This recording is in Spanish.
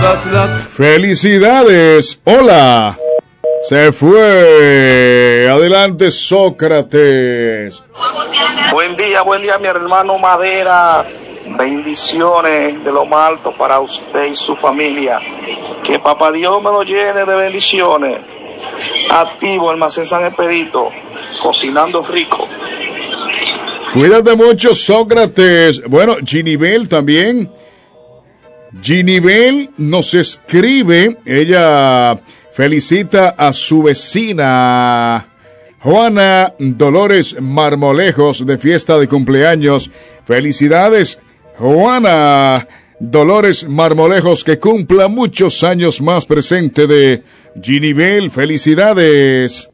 Felicidades. Hola. Se fue. Adelante, Sócrates. Buen día, mi hermano Madera. Bendiciones de lo más alto para usted y su familia. Que Papá Dios me lo llene de bendiciones. Activo, Almacén San Expedito, cocinando rico. Cuídate mucho, Sócrates. Bueno, Ginibel también. Ginibel nos escribe. Ella felicita a su vecina Juana Dolores Marmolejos de fiesta de cumpleaños. Felicidades, Juana Dolores Marmolejos, que cumpla muchos años más, presente de Ginibel. Felicidades.